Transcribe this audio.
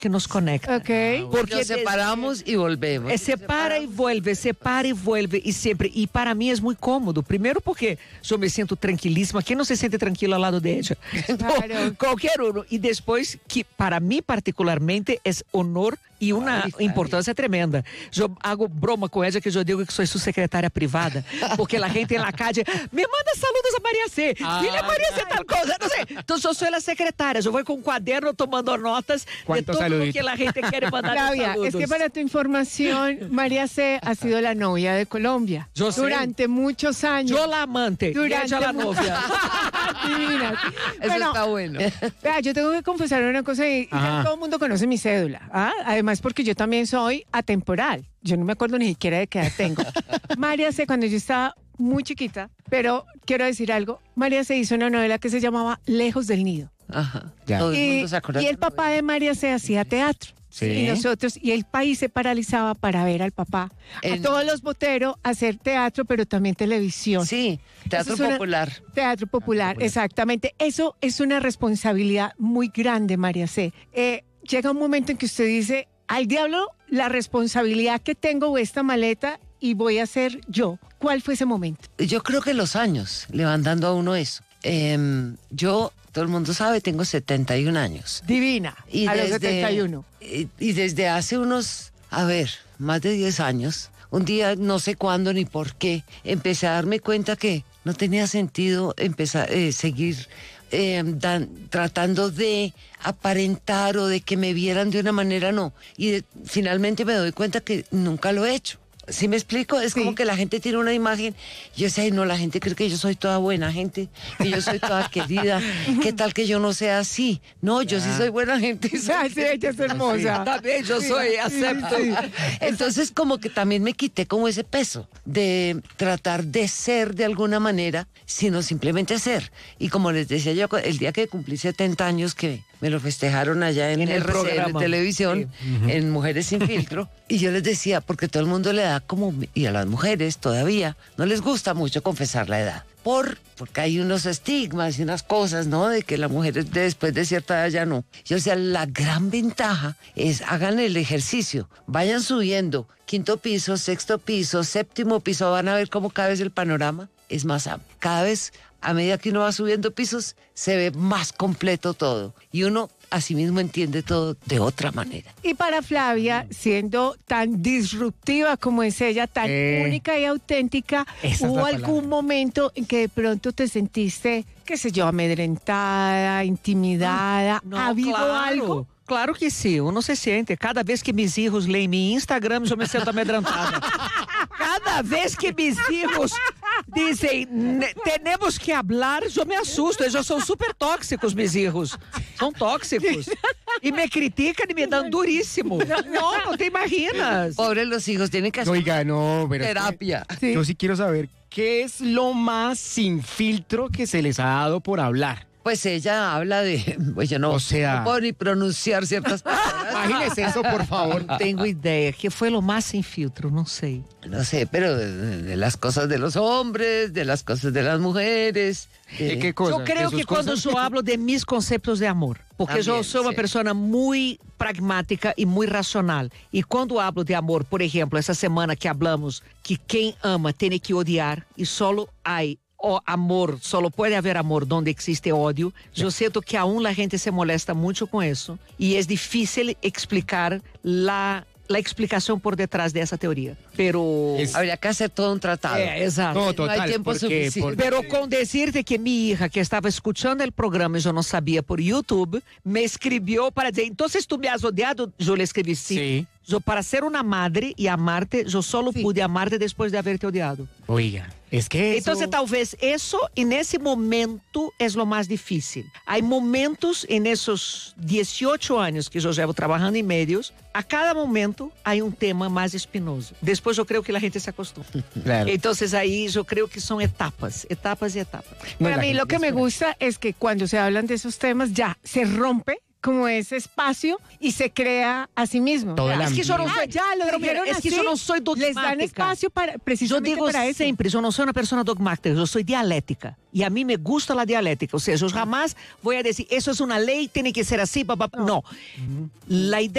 que nos conecta. Ok. Porque nos separamos y volvemos. Separa y vuelve y siempre. Y para mí es muy cómodo. Primero porque yo me siento tranquilísima. ¿Quién no se siente tranquilo al lado de ella? Claro. No, cualquier uno. Y después, que para mí particularmente es honor y una importância tremenda. Eu hago broma com ela que eu digo que sou sua secretária privada, porque a gente na calle me manda saludos a Maria C. Filha Maria C tal coisa, não sei. Então eu sou a secretária, eu vou com um caderno tomando notas de todo lo que a gente quiere mandar. Flavia, es que para tu información, María C ha sido la novia de Colombia durante muchos años. Yo la amante, ella la novia. Divina. Eso está bueno. Vea, yo tengo que confesar una cosa y todo el mundo conoce mi cédula. Además, porque yo también soy atemporal. Yo no me acuerdo ni siquiera de qué edad tengo. María C, cuando yo estaba muy chiquita, pero quiero decir algo, María C hizo una novela que se llamaba Lejos del Nido. Ajá. Ya. Y el papá de María C hacía teatro. Sí. Y nosotros, y el país se paralizaba para ver al papá. A todos los boteros hacer teatro, pero también televisión. Sí, teatro popular. Teatro popular, exactamente. Eso es una responsabilidad muy grande, María C. Llega un momento en que usted dice, al diablo la responsabilidad que tengo esta maleta y voy a ser yo. ¿Cuál fue ese momento? Yo creo que los años le van dando a uno eso. Yo, todo el mundo sabe, tengo 71 años. Divina, Y a los 71. Y desde hace unos, más de 10 años, un día, no sé cuándo ni por qué, empecé a darme cuenta que no tenía sentido seguir tratando de aparentar o de que me vieran de una manera, no. Y finalmente me doy cuenta que nunca lo he hecho. ¿Sí me explico? Es como que la gente tiene una imagen. Yo sé, no, la gente cree que yo soy toda buena gente, que yo soy toda querida. ¿Qué tal que yo no sea así? No, yo sí soy buena gente. Sí, ella es hermosa. También yo soy, acepto. Entonces como que también me quité como ese peso de tratar de ser de alguna manera, sino simplemente ser. Y como les decía yo, el día que cumplí 70 años, que me lo festejaron allá en el RCN Televisión, en Mujeres Sin Filtro, y yo les decía, porque todo el mundo le da como, y a las mujeres todavía, no les gusta mucho confesar la edad. Porque hay unos estigmas y unas cosas, ¿no? De que la mujer después de cierta edad ya no. Yo decía, la gran ventaja es, hagan el ejercicio, vayan subiendo, 5º piso, 6º piso, 7º piso, van a ver cómo cada vez el panorama es más amplio. Cada vez, a medida que uno va subiendo pisos, se ve más completo todo. Y uno asimismo entiende todo de otra manera. Y para Flavia, siendo tan disruptiva como es ella, tan única y auténtica, ¿hubo algún momento en que de pronto te sentiste, qué sé yo, amedrentada, intimidada? ¿Ha habido algo? Claro que sí, uno se siente. Cada vez que mis hijos leem mi Instagram, yo me siento amedrentada. Cada vez que mis hijos dizem, tenemos que hablar, yo me asusto. Ellos son súper tóxicos, mis hijos. Son tóxicos. Y me critican y me dan durísimo. No te imaginas. Pobres los hijos, tienen que hacer pero terapia. yo sí quiero saber, ¿qué es lo más sin filtro que se les ha dado por hablar? Pues ella habla de, pues yo no, O sea, no puedo ni pronunciar ciertas palabras. Imagínese eso, por favor. No tengo idea. ¿Qué fue lo más sin filtro? No sé. No sé, pero de las cosas de los hombres, de las cosas de las mujeres. ¿Qué cosas? Yo creo que cuando yo hablo de mis conceptos de amor, porque También, yo soy una sí. persona muy pragmática y muy racional. Y cuando hablo de amor, por ejemplo, esa semana que hablamos que quien ama tiene que odiar y solo hay amor, solo puede haber amor donde existe odio. Yo siento que aún la gente se molesta mucho con eso y es difícil explicar la explicación por detrás de esa teoría. Pero habría que hacer todo un tratado. exacto. No, total, no hay tiempo suficiente. Pero con decirte que mi hija, que estaba escuchando el programa y yo no sabía por YouTube, me escribió para decir, entonces tú me has odiado. Yo le escribí, sí. Yo, para ser una madre y amarte, yo solo pude amarte después de haberte odiado. Oiga, es que eso... Entonces tal vez eso en ese momento es lo más difícil. Hay momentos en esos 18 años que yo llevo trabajando en medios, a cada momento hay un tema más espinoso. Después yo creo que la gente se acostumbra. Claro. Entonces ahí yo creo que son etapas y etapas. Para mí lo que me gusta es que cuando se hablan de esos temas ya se rompe como ese espacio y se crea a sí mismo. Todo el Es que yo no soy, ya lo pero mira, dijeron es que así, yo no soy dogmática. les dan espacio para Yo precisamente digo para eso. siempre, yo no soy una persona dogmática, yo soy dialéctica. Y a mí me gusta la dialéctica. O sea, yo jamás voy a decir, eso es una ley, tiene que ser así, papá. No. La idea